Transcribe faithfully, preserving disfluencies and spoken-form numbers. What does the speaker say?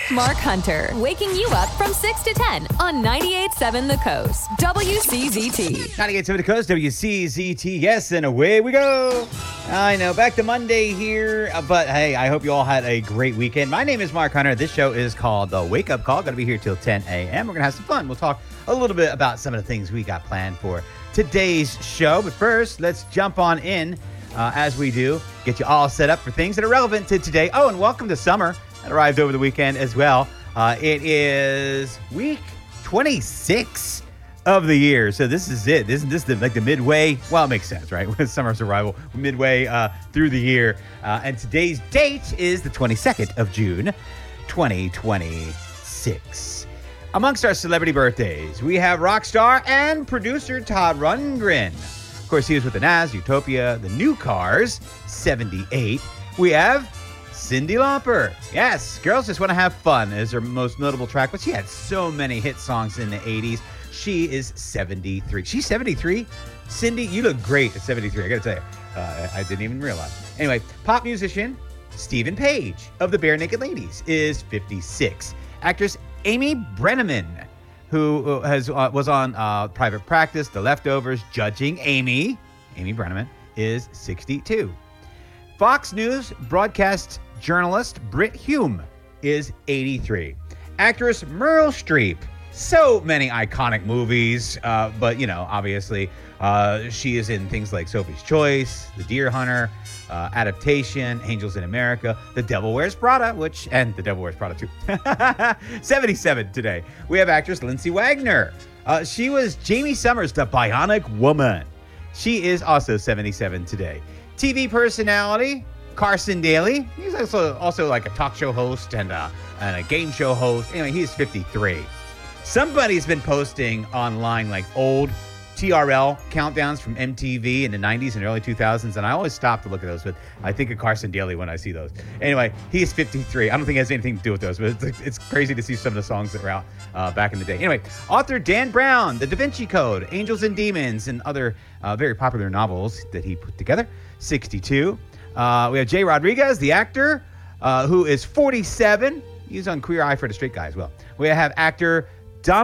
Mark Hunter, waking you up from six to ten on ninety-eight point seven The Coast, W C Z T. ninety-eight point seven The Coast, W C Z T. Yes, and away we go. I know, back to Monday here, uh, but hey, I hope you all had a great weekend. My name is Mark Hunter. This show is called The Wake Up Call. Going to be here till ten a.m. We're going to have some fun. We'll talk a little bit about some of the things we got planned for today's show. But first, let's jump on in, uh, as we do, get you all set up for things that are relevant to today. Oh, and welcome to summer. That arrived over the weekend as well. Uh, it is week twenty-six of the year. So this is it. Isn't this the, like the midway? Well, it makes sense, right? With summer's arrival, midway uh, through the year. Uh, and today's date is the twenty-second of June, twenty twenty-six. Amongst our celebrity birthdays, we have rock star and producer Todd Rundgren. Of course, he was with the Nas, Utopia, the New Cars, seventy-eight. We have Cyndi Lauper. Yes, Girls Just Want to Have Fun is her most notable track, but she had so many hit songs in the eighties. She is seventy-three. She's seventy-three? Cyndi, you look great at seventy-three, I gotta tell you. Uh, I didn't even realize. Anyway, pop musician Stephen Page of the Bare Naked Ladies is fifty-six. Actress Amy Brenneman, who has uh, was on uh, Private Practice, The Leftovers, Judging Amy, Amy Brenneman, is sixty-two. Fox News broadcast journalist Brit Hume is eighty-three. Actress Meryl Streep, so many iconic movies, uh, but, you know, obviously, uh, she is in things like Sophie's Choice, The Deer Hunter, uh, Adaptation, Angels in America, The Devil Wears Prada, which, and The Devil Wears Prada too. seventy-seven today. We have actress Lindsay Wagner. Uh, she was Jamie Summers, the Bionic Woman. She is also seventy-seven today. T V personality Carson Daly. He's also also like a talk show host and a, and a game show host. Anyway, he's fifty-three. Somebody's been posting online like old T R L countdowns from M T V in the nineties and early two thousands, and I always stop to look at those, but I think of Carson Daly when I see those. Anyway, he's fifty-three. I don't think it has anything to do with those, but it's, it's crazy to see some of the songs that were out uh, back in the day. Anyway, author Dan Brown, The Da Vinci Code, Angels and Demons, and other uh, very popular novels that he put together, sixty-two. Uh, we have Jay Rodriguez, the actor, uh, who is forty-seven. He's on Queer Eye for the Straight Guy as well. We have actor